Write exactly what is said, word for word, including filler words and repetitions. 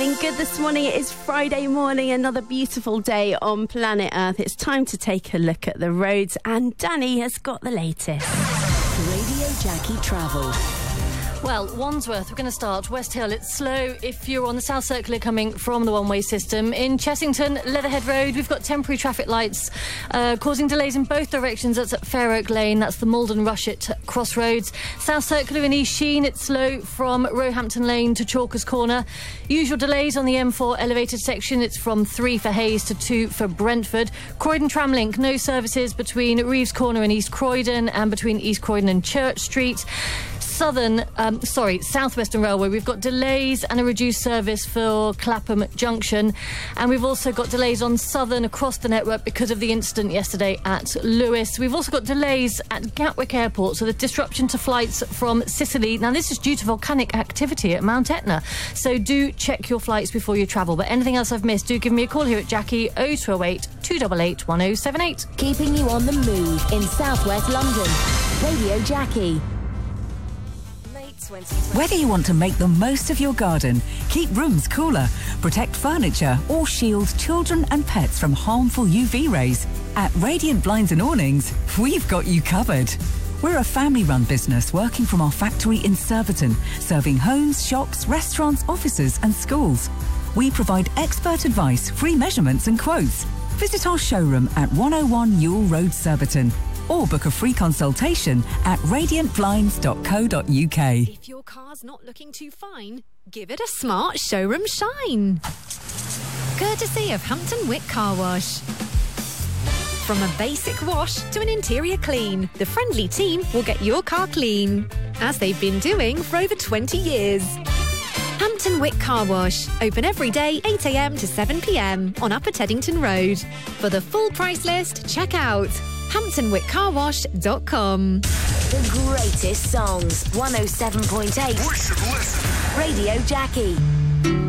feeling good this morning? It is Friday morning, another beautiful day on planet Earth. It's time to take a look at the roads, and Danny has got the latest. Radio Jackie Travel. Well, Wandsworth, we're going to start. West Hill, it's slow if you're on the South Circular coming from the one-way system. In Chessington, Leatherhead Road, we've got temporary traffic lights uh, causing delays in both directions. That's at Fair Oak Lane. That's the Malden Rushet crossroads. South Circular in East Sheen, it's slow from Roehampton Lane to Chalkers Corner. Usual delays on the M four elevated section. It's from three for Hayes to two for Brentford. Croydon Tramlink, no services between Reeves Corner and East Croydon and between East Croydon and Church Street. Southern, um, sorry, South Western Railway, we've got delays and a reduced service for Clapham Junction. And we've also got delays on Southern across the network because of the incident yesterday at Lewis. We've also got delays at Gatwick Airport, so the disruption to flights from Sicily. Now, this is due to volcanic activity at Mount Etna, so do check your flights before you travel. But anything else I've missed, do give me a call here at Jackie oh two oh eight, two eight eight, one oh seven eight. Keeping you on the move in southwest London. Radio Jackie. Whether you want to make the most of your garden, keep rooms cooler, protect furniture, or shield children and pets from harmful U V rays, at Radiant Blinds and Awnings, we've got you covered. We're a family-run business working from our factory in Surbiton, serving homes, shops, restaurants, offices and schools. We provide expert advice, free measurements and quotes. Visit our showroom at one oh one Ewell Road, Surbiton, or book a free consultation at radiant blinds dot co dot uk. If your car's not looking too fine, give it a smart showroom shine. Courtesy of Hampton Wick Car Wash. From a basic wash to an interior clean, the friendly team will get your car clean, as they've been doing for over twenty years. Hampton Wick Car Wash, open every day eight a m to seven p m on Upper Teddington Road. For the full price list, check out hampton wick car wash dot com. The greatest songs. one oh seven point eight. Radio Jackie.